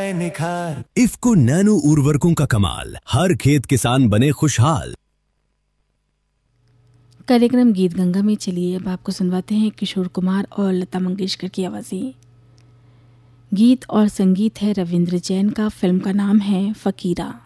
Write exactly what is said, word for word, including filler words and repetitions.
आए निखार। इफ्को नैनो उर्वरकों का कमाल, हर खेत किसान बने खुशहाल। कार्यक्रम गीत गंगा में चलिए अब आपको सुनवाते हैं किशोर कुमार और लता मंगेशकर की आवाज़ें। गीत और संगीत है रविंद्र जैन का, फिल्म का नाम है फकीरा।